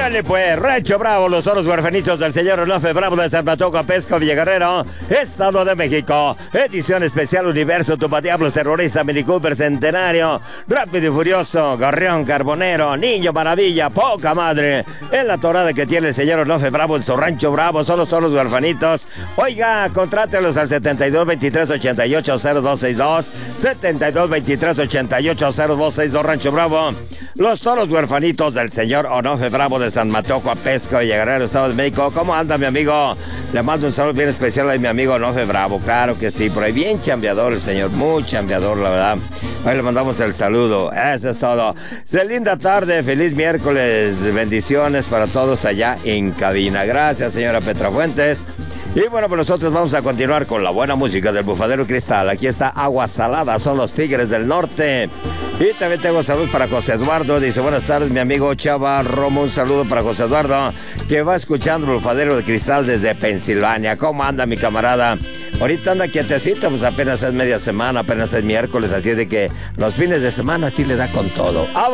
Órale pues, Rancho Bravo, los toros huerfanitos del señor Onofre Bravo de San Mateo, Pesco, Villaguerrero, Estado de México. Edición especial Universo, Tupadiablos, Terrorista, Mini Cooper, Centenario, Rápido y Furioso, Gorrión, Carbonero, Niño Maravilla, Poca Madre. En la torada que tiene el señor Onofre Bravo en su Rancho Bravo, son los toros huerfanitos. Oiga, contrátelos al 7223880262, 7223880262, Rancho Bravo. Los toros huerfanitos del señor Onofre Bravo de San Mateo, Pesco, Villaguerrero, Estado de México. ¿Cómo anda, mi amigo? Le mando un saludo bien especial a mi amigo Onofre Bravo. Claro que sí, por ahí bien chambeador el señor, muy chambeador, la verdad. Ahí le mandamos el saludo. Eso es todo. Linda tarde, feliz miércoles, bendiciones para todos allá en cabina. Gracias, señora Petra Fuentes. Y bueno, pues nosotros vamos a continuar con la buena música del Bufadero Cristal. Aquí está Agua Salada, son los Tigres del Norte. Y también tengo salud para José Eduardo. Dice, buenas tardes, mi amigo Chava Romo. Un saludo para José Eduardo, que va escuchando el Bufadero de Cristal desde Pensilvania. ¿Cómo anda, mi camarada? Ahorita anda quietecito, pues apenas es media semana, apenas es miércoles. Así es de que los fines de semana sí le da con todo.